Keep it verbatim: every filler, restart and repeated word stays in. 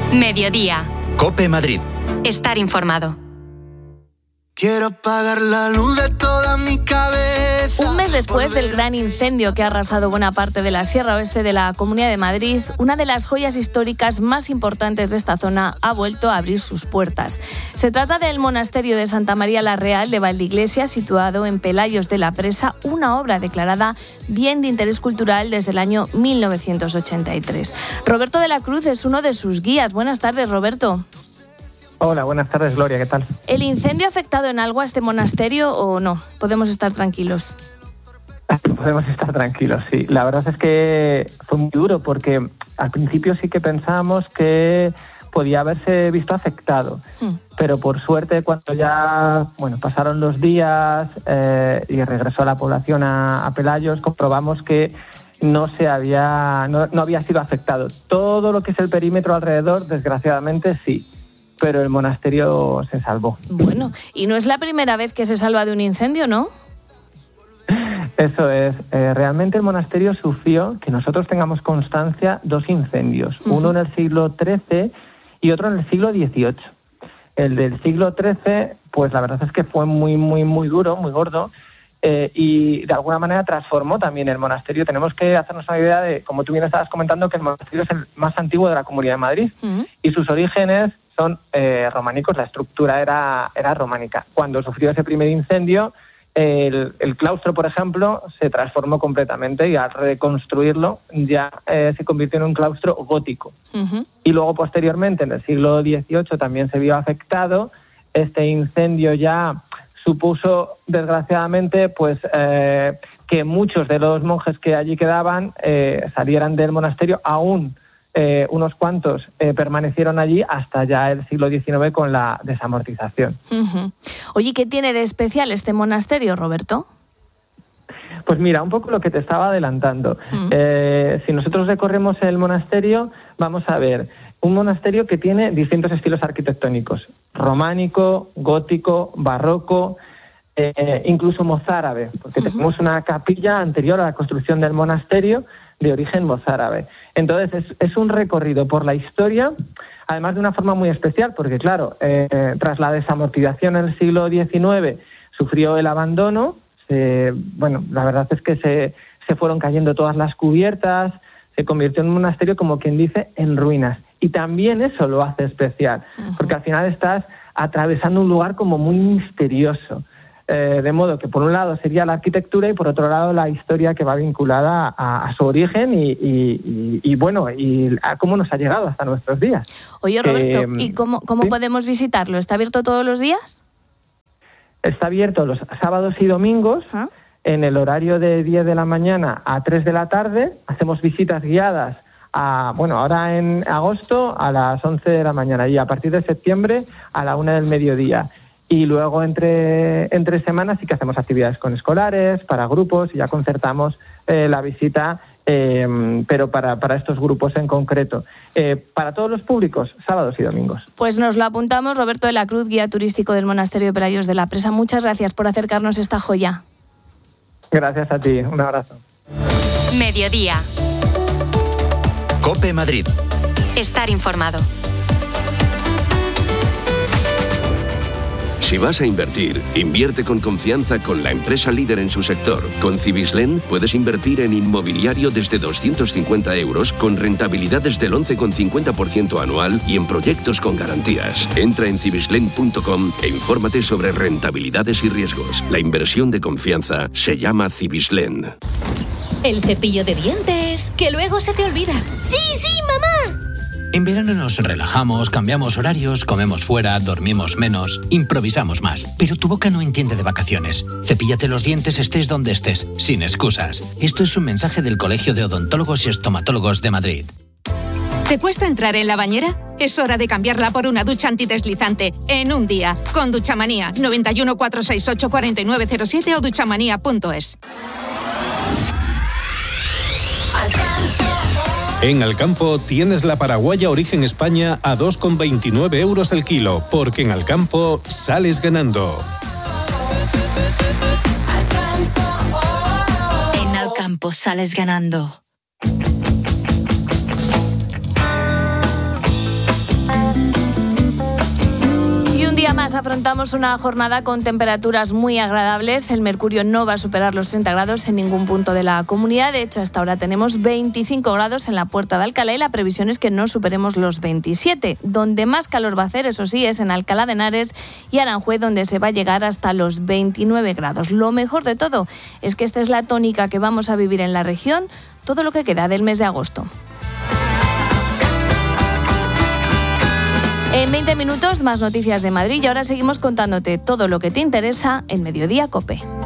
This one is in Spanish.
Mediodía. COPE Madrid. Estar informado. Quiero apagar la luz de toda mi cabeza. Un mes después del gran incendio que ha arrasado buena parte de la Sierra Oeste de la Comunidad de Madrid, una de las joyas históricas más importantes de esta zona ha vuelto a abrir sus puertas. Se trata del monasterio de Santa María la Real de Valdeiglesias, situado en Pelayos de la Presa, una obra declarada Bien de Interés Cultural desde el año mil novecientos ochenta y tres. Roberto de la Cruz es uno de sus guías. Buenas tardes, Roberto. Hola, buenas tardes, Gloria, ¿qué tal? ¿El incendio ha afectado en algo a este monasterio o no? ¿Podemos estar tranquilos? Podemos estar tranquilos, sí. La verdad es que fue muy duro porque al principio sí que pensábamos que podía haberse visto afectado, hmm. pero por suerte cuando ya bueno pasaron los días eh, y regresó la población a, a Pelayos, comprobamos que no se había no, no había sido afectado. Todo lo que es el perímetro alrededor, desgraciadamente, sí. Pero el monasterio se salvó. Bueno, y no es la primera vez que se salva de un incendio, ¿no? Eso es. Eh, realmente el monasterio sufrió, que nosotros tengamos constancia, dos incendios. Uh-huh. Uno en el siglo trece y otro en el siglo dieciocho. El del siglo trece, pues la verdad es que fue muy, muy, muy duro, muy gordo. Eh, y de alguna manera transformó también el monasterio. Tenemos que hacernos una idea de, como tú bien estabas comentando, que el monasterio es el más antiguo de la Comunidad de Madrid. Uh-huh. Y sus orígenes son eh, románicos, la estructura era, era románica. Cuando sufrió ese primer incendio, el, el claustro, por ejemplo, se transformó completamente y al reconstruirlo ya eh, se convirtió en un claustro gótico. Uh-huh. Y luego, posteriormente, en el siglo dieciocho también se vio afectado. Este incendio ya supuso, desgraciadamente, pues eh, que muchos de los monjes que allí quedaban eh, salieran del monasterio. Aún Eh, unos cuantos eh, permanecieron allí hasta ya el siglo diecinueve con la desamortización. Uh-huh. Oye, ¿qué tiene de especial este monasterio, Roberto? Pues mira, un poco lo que te estaba adelantando. Uh-huh. Eh, si nosotros recorremos el monasterio, vamos a ver un monasterio que tiene distintos estilos arquitectónicos: románico, gótico, barroco, eh, incluso mozárabe, porque uh-huh. tenemos una capilla anterior a la construcción del monasterio de origen mozárabe. Entonces es, es un recorrido por la historia, además de una forma muy especial, porque claro, eh, eh, tras la desamortización en el siglo diecinueve sufrió el abandono. Se, bueno, la verdad es que se, se fueron cayendo todas las cubiertas, se convirtió en un monasterio, como quien dice, en ruinas. Y también eso lo hace especial, uh-huh. porque al final estás atravesando un lugar como muy misterioso. Eh, de modo que por un lado sería la arquitectura y por otro lado la historia que va vinculada a, a su origen y, y, y, y bueno, y a cómo nos ha llegado hasta nuestros días. Oye, Roberto, eh, ¿y cómo, cómo ¿sí? podemos visitarlo? ¿Está abierto todos los días? Está abierto los sábados y domingos, ¿ah? En el horario de diez de la mañana a tres de la tarde. Hacemos visitas guiadas a, bueno, ahora en agosto a las once de la mañana y a partir de septiembre a la una del mediodía. Y luego entre, entre semanas sí que hacemos actividades con escolares, para grupos, y ya concertamos eh, la visita, eh, pero para, para estos grupos en concreto. Eh, para todos los públicos, sábados y domingos. Pues nos lo apuntamos. Roberto de la Cruz, guía turístico del Monasterio de Pelayos de la Presa. Muchas gracias por acercarnos esta joya. Gracias a ti. Un abrazo. Mediodía. COPE Madrid. Estar informado. Si vas a invertir, invierte con confianza con la empresa líder en su sector. Con Cibislen puedes invertir en inmobiliario desde doscientos cincuenta euros con rentabilidades del once coma cincuenta por ciento anual y en proyectos con garantías. Entra en cibislen punto com e infórmate sobre rentabilidades y riesgos. La inversión de confianza se llama Cibislen. El cepillo de dientes, que luego se te olvida. ¡Sí, sí, mamá! En verano nos relajamos, cambiamos horarios, comemos fuera, dormimos menos, improvisamos más. Pero tu boca no entiende de vacaciones. Cepíllate los dientes estés donde estés, sin excusas. Esto es un mensaje del Colegio de Odontólogos y Estomatólogos de Madrid. ¿Te cuesta entrar en la bañera? Es hora de cambiarla por una ducha antideslizante en un día. Con Duchamanía, noventa y uno, cuatrocientos sesenta y ocho, cuarenta y nueve cero siete o duchamanía punto es. En Alcampo tienes la paraguaya Origen España a dos coma veintinueve euros el kilo, porque en Alcampo sales ganando. En Alcampo sales ganando. además afrontamos una jornada con temperaturas muy agradables. El mercurio no va a superar los treinta grados en ningún punto de la comunidad. De hecho, hasta ahora tenemos veinticinco grados en la Puerta de Alcalá y la previsión es que no superemos los veintisiete. Donde más calor va a hacer, eso sí, es en Alcalá de Henares y Aranjuez, donde se va a llegar hasta los veintinueve grados. Lo mejor de todo es que esta es la tónica que vamos a vivir en la región todo lo que queda del mes de agosto. En veinte minutos, más noticias de Madrid y ahora seguimos contándote todo lo que te interesa en Mediodía COPE.